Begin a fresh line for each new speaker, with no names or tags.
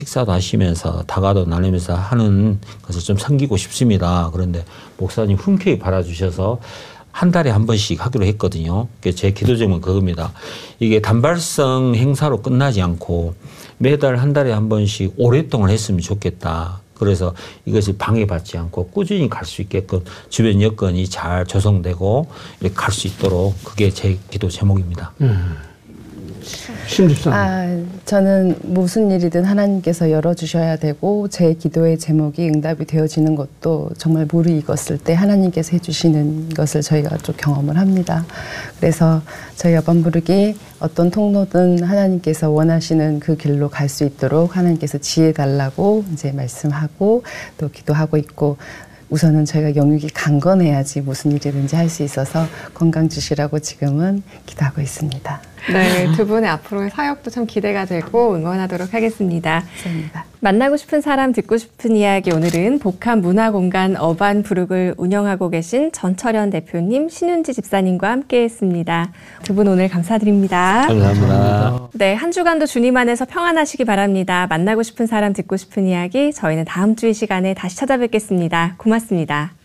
식사도 하시면서 다가도 나누면서 하는 것을 좀 섬기고 싶습니다. 그런데 목사님 흔쾌히 받아주셔서 한 달에 한 번씩 하기로 했거든요. 제 기도 제목은 그겁니다. 이게 단발성 행사로 끝나지 않고 매달 한 달에 한 번씩 오랫동안 했으면 좋겠다. 그래서 이것이 방해받지 않고 꾸준히 갈 수 있게끔 주변 여건이 잘 조성되고 이렇게 갈 수 있도록 그게 제 기도 제목입니다.
심집사님. 저는 무슨 일이든 하나님께서 열어주셔야 되고 제 기도의 제목이 응답이 되어지는 것도 정말 무르익었을 때 하나님께서 해주시는 것을 저희가 좀 경험을 합니다. 그래서 저희 여반부르기 어떤 통로든 하나님께서 원하시는 그 길로 갈 수 있도록 하나님께서 지혜 달라고 이제 말씀하고 또 기도하고 있고 우선은 저희가 영육이 강건해야지 무슨 일이든지 할 수 있어서 건강 주시라고 지금은 기도하고 있습니다.
네, 두 분의 앞으로의 사역도 참 기대가 되고 응원하도록 하겠습니다.
감사합니다.
만나고 싶은 사람 듣고 싶은 이야기 오늘은 복합문화공간 어반부룩을 운영하고 계신 전철현 대표님, 신윤지 집사님과 함께했습니다. 두 분 오늘 감사드립니다.
감사합니다.
네, 한 주간도 주님 안에서 평안하시기 바랍니다. 만나고 싶은 사람 듣고 싶은 이야기 저희는 다음 주 이 시간에 다시 찾아뵙겠습니다. 고맙습니다.